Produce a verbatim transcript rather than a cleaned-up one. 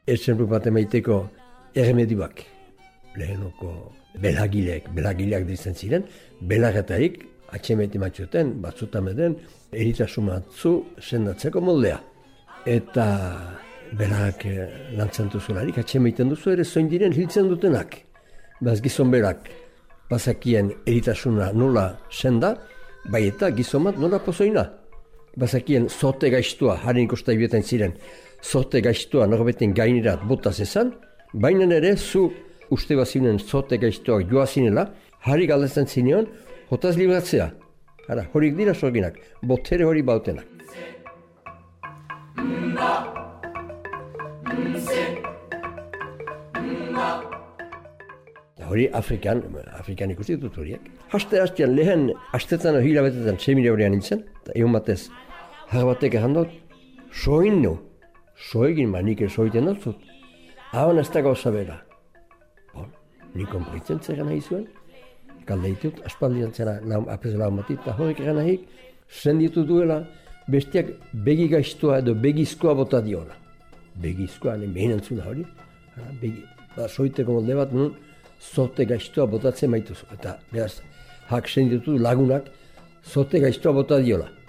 Ezenplu bat emaiteko erremedioak. Lehenoko belagilek, belagileak ditzen ziren, belagetarik atxemeti matxoten, batzutan beden, eritasun batzu sendatzeko moldea. Eta belagak lantzantu zularik, atxemeten duzu ere zoin diren hiltzen dutenak. Baz gizon berak, bazakien eritasuna nola senda, bai eta gizon bat nola pozoina. Bazakien zote gaiztua, haren ikosta ibietan ziren, zote gaiztua norbeten gainerat botaz ezan, baina ere zu uste bazinen zote gaiztuak joazinela, harri galdezen zinean, jotaz libratzea. Hara, horik dira sorginak, botere hori bautenak. Hori Afrikan, Afrikan ikusi dut horiek. Haste hastean lehen, hastetan hilabetetan semire horrean nintzen, eta egon batez, har batek errandot, soin nu, soegin ma nik soiten dut, haban ez da gauza bera. Bon, nik konpritzen zer nahi zuen, kalde ditut, aspaldian zera apes laun batit, eta horrek eran nahik, senditu duela, bestiak begi gaiztua edo begizkoa bota diola. Begizkoa, behin antzuna hori, begi, ba, soiteko molde bat, nun, zote gaiztoa botatzen maituzu. Eta, beraz, hak senditu lagunak, zote gaiztoa bota diola.